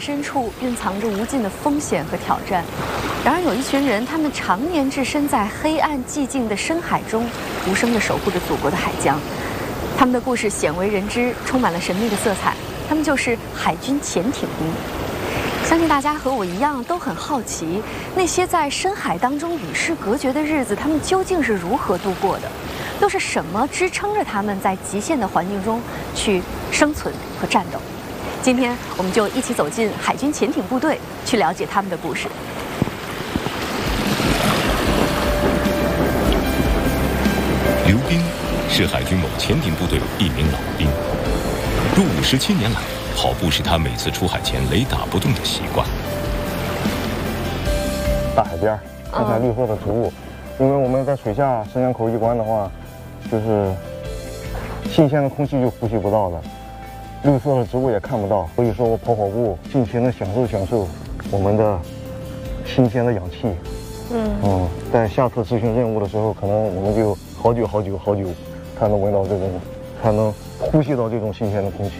深处蕴藏着无尽的风险和挑战。然而，有一群人，他们常年置身在黑暗寂静的深海中，无声地守护着祖国的海疆。他们的故事鲜为人知，充满了神秘的色彩。他们就是海军潜艇兵。相信大家和我一样都很好奇，那些在深海当中与世隔绝的日子，他们究竟是如何度过的？又是什么支撑着他们在极限的环境中去生存和战斗？今天我们就一起走进海军潜艇部队，去了解他们的故事。 刘斌是海军某潜艇部队一名老兵，入伍17年来，跑步是他每次出海前雷打不动的习惯。 大海边看看绿色的植物，因为我们在水下深港口一关的话，就是新鲜的空气就呼吸不到了，绿色的植物也看不到，所以说我跑步，尽情的享受我们的新鲜的氧气。在下次执行任务的时候，可能我们就好久才能闻到这种，才能呼吸到这种新鲜的空气。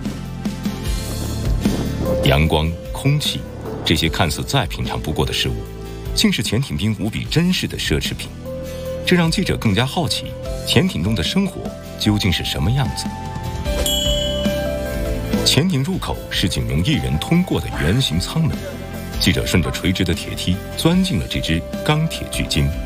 阳光、空气，这些看似再平常不过的事物，竟是潜艇兵无比珍视的奢侈品。这让记者更加好奇，潜艇中的生活究竟是什么样子？潜艇入口是仅容1人通过的圆形舱门，记者顺着垂直的铁梯钻进了这只钢铁巨鲸。